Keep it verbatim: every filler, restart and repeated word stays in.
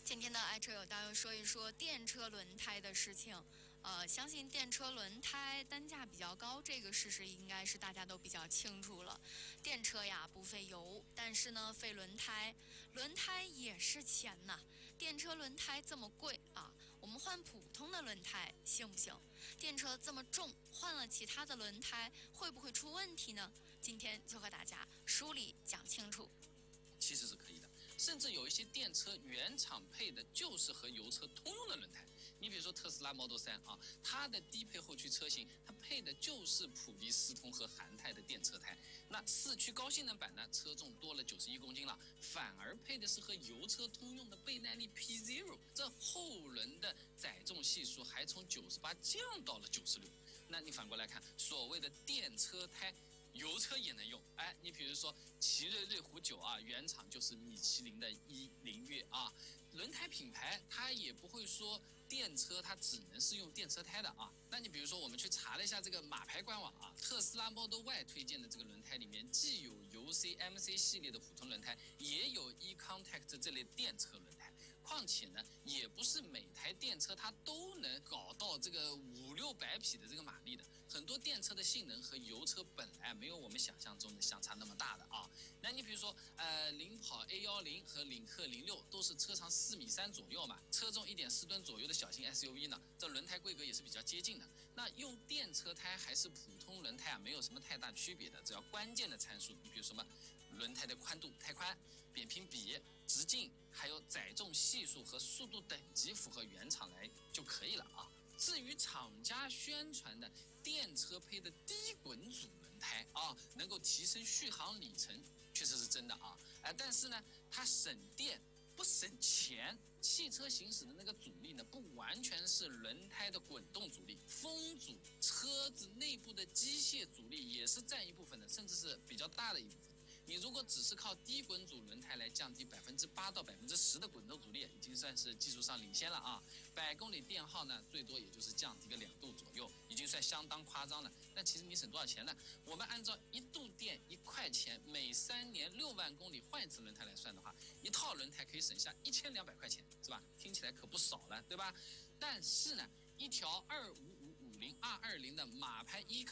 今天的爱车有道要说一说电车轮胎的事情。呃，相信电车轮胎单价比较高，这个事实应该是大家都比较清楚了。电车呀不费油，但是呢费轮胎，轮胎也是钱呐。电车轮胎这么贵啊，我们换普通的轮胎行不行？电车这么重，换了其他的轮胎会不会出问题呢？今天就和大家梳理讲清楚。 其实是可以的，甚至有一些电车原厂配的就是和油车通用的轮胎。你比如说特斯拉 Model 三啊，它的低配后驱车型，它配的就是普利司通和韩泰的电车胎。那四驱高性能版呢，车重多了九十一公斤了，反而配的是和油车通用的倍耐力 P zero， 这后轮的载重系数还从九十八降到了九十六。那你反过来看，所谓的电车胎。油车也能用，哎，你比如说奇瑞瑞虎九啊，原厂就是米其林的一零月啊，轮胎品牌它也不会说电车它只能是用电车胎的啊。那你比如说我们去查了一下这个马牌官网啊，特斯拉 Model Y 推荐的这个轮胎里面，既有油 C M C 系列的普通轮胎，也有 E-Contact 这类电车轮胎。况且呢，也不是每台电车它都能搞到这个五六百匹的这个马力的，很多电车的性能和油车本来没有我们想象中的相差那么大的啊。那你比如说，呃，领跑 A 一零 和领克零六都是车长四米三左右嘛，车重一点四吨左右的小型 S U V 呢，这轮胎规格也是比较接近的。那用电车胎还是普通轮胎啊，没有什么太大区别的，只要关键的参数，你比如什么轮胎的宽度、胎宽、扁平比、直径，还有载重系数和速度等级符合原厂来就可以了啊。至于厂家宣传的电车配的低滚阻轮胎啊，能够提升续航里程，确实是真的啊。哎，但是呢，它省电不省钱。汽车行驶的那个阻力呢，不完全是轮胎的滚动阻力，风阻、车子内部的机械阻力也是占一部分的，甚至是比较大的一部分。你如果只是靠低滚阻轮胎来降低百分之八到百分之十的滚动阻力，已经算是技术上领先了啊。百公里电耗呢，最多也就是降低个两度左右，已经算相当夸张了。但其实你省多少钱呢？我们按照一度电一块钱，每三年六万公里换一次轮胎来算的话，一套轮胎可以省下一千两百块钱，是吧？听起来可不少了，对吧？但是呢，一条二五五五零二二零的马牌 E